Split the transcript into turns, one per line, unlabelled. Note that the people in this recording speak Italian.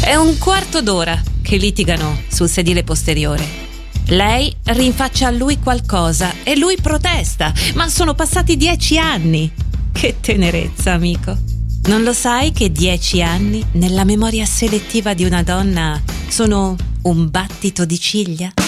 È un quarto d'ora che litigano sul sedile posteriore. Lei rinfaccia a lui qualcosa e lui protesta, ma sono passati 10 anni. Che tenerezza, amico. Non lo sai che 10 anni nella memoria selettiva di una donna sono un battito di ciglia?